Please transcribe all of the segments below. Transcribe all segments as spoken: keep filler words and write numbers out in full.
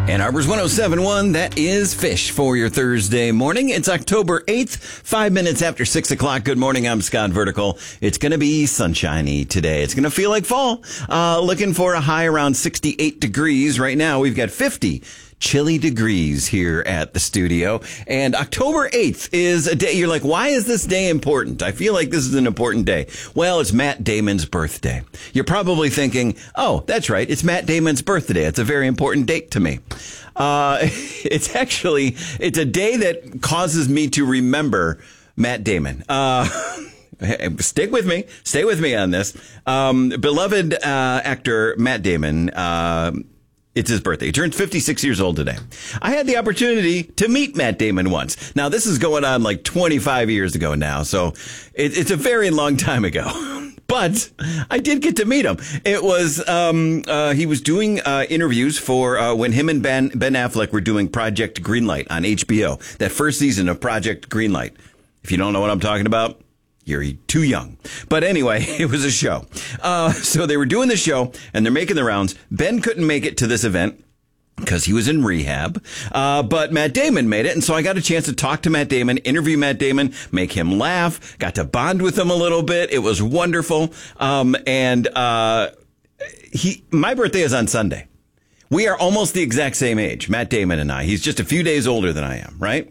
Ann Arbor's one oh seven point one, that is Fish for your Thursday morning. It's October eighth, five minutes after six o'clock. Good morning, I'm Scott Vertical. It's going to be sunshiny today. It's going to feel like fall. Uh, looking for a high around sixty-eight degrees. Right now, we've got fifty chilly degrees here at the studio. And October eighth is a day, you're like, why is this day important? I feel like this is an important day. Well, it's Matt Damon's birthday. You're probably thinking, oh, that's right, it's Matt Damon's birthday. It's a very important date to me. Uh, it's actually, it's a day that causes me to remember Matt Damon. Uh, Stick with me. Stay with me on this. Um, beloved uh, actor Matt Damon, uh, it's his birthday. He turned fifty-six years old today. I had the opportunity to meet Matt Damon once. Now, this is going on like twenty-five years ago now, so it, it's a very long time ago. But I did get to meet him. It was, um, uh, he was doing uh, interviews for uh, when him and Ben, Ben Affleck were doing Project Greenlight on H B O, that first season of Project Greenlight. If you don't know what I'm talking about, you're too young. But anyway, it was a show. Uh, so they were doing the show and they're making the rounds. Ben couldn't make it to this event because he was in rehab. Uh, but Matt Damon made it. And so I got a chance to talk to Matt Damon, interview Matt Damon, make him laugh, got to bond with him a little bit. It was wonderful. Um, and, uh, he, my birthday is on Sunday. We are almost the exact same age, Matt Damon and I. He's just a few days older than I am, right?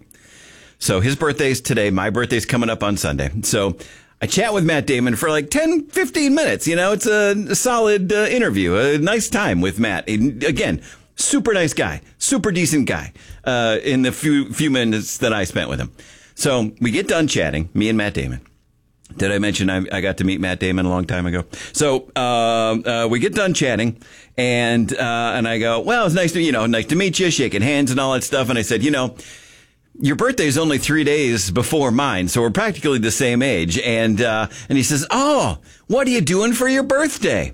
So his birthday's today. My birthday's coming up on Sunday. So I chat with Matt Damon for like ten, fifteen minutes. You know, it's a solid uh, interview, a nice time with Matt. And again, super nice guy, super decent guy uh, in the few few minutes that I spent with him. So we get done chatting, me and Matt Damon. Did I mention I, I got to meet Matt Damon a long time ago? So uh, uh, we get done chatting, and uh, and I go, well, it's nice to you know, nice to meet you, shaking hands and all that stuff. And I said, you know, your birthday is only three days before mine, so we're practically the same age. And uh, and he says, oh, what are you doing for your birthday?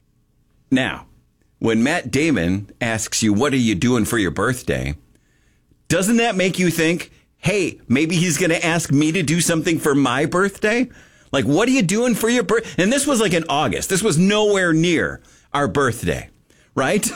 Now, when Matt Damon asks you, what are you doing for your birthday? Doesn't that make you think, hey, maybe he's going to ask me to do something for my birthday? Like, what are you doing for your birthday? And this was like in August. This was nowhere near our birthday, right?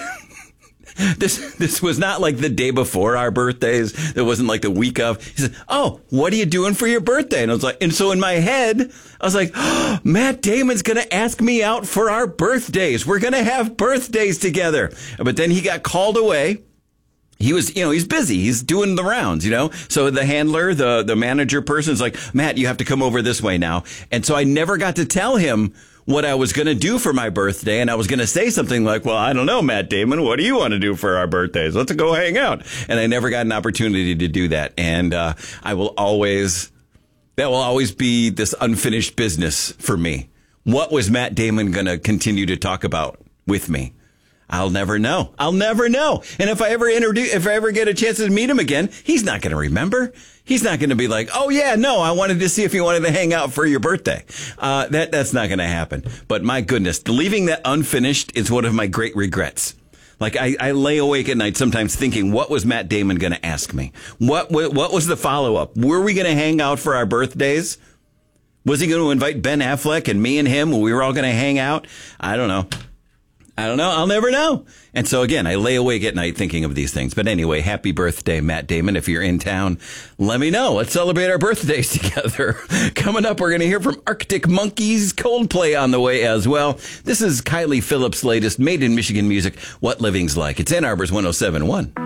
This this was not like the day before our birthdays. It wasn't like the week of. He said, oh, what are you doing for your birthday? And I was like, and so in my head, I was like, oh, Matt Damon's going to ask me out for our birthdays. We're going to have birthdays together. But then he got called away. He was, you know, he's busy. He's doing the rounds, you know. So the handler, the, the manager person is like, Matt, you have to come over this way now. And so I never got to tell him what I was going to do for my birthday. And I was going to say something like, well, I don't know, Matt Damon, what do you want to do for our birthdays? Let's go hang out. And I never got an opportunity to do that. And uh, I will always, that will always be this unfinished business for me. What was Matt Damon going to continue to talk about with me? I'll never know. I'll never know. And if I ever introduce, if I ever get a chance to meet him again, he's not going to remember. He's not going to be like, oh, yeah, no, I wanted to see if you wanted to hang out for your birthday. Uh, that that's not going to happen. But my goodness, leaving that unfinished is one of my great regrets. Like I, I lay awake at night sometimes thinking, what was Matt Damon going to ask me? What, what what was the follow up? Were we going to hang out for our birthdays? Was he going to invite Ben Affleck and me and him? We were all going to hang out? I don't know. I don't know. I'll never know. And so, again, I lay awake at night thinking of these things. But anyway, happy birthday, Matt Damon. If you're in town, let me know. Let's celebrate our birthdays together. Coming up, we're going to hear from Arctic Monkeys, Coldplay on the way as well. This is Kylie Phillips' latest Made in Michigan music, What Living's Like. It's Ann Arbor's one oh seven point one.